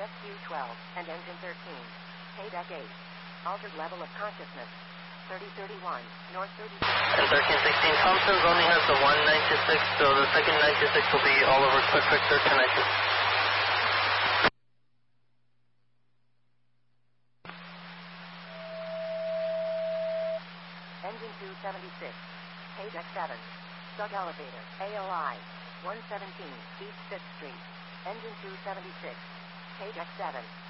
SQ-12, and engine 13. Paydeck 8. Altered level of consciousness. 3031, North 30. And 1316, Thompson's only has the one 926, so the second 926 will be all over Quick Victor connected. Engine 276. Paydeck 7. Sug elevator, AOI. 117, East 5th Street. Engine 276. Paydeck 7.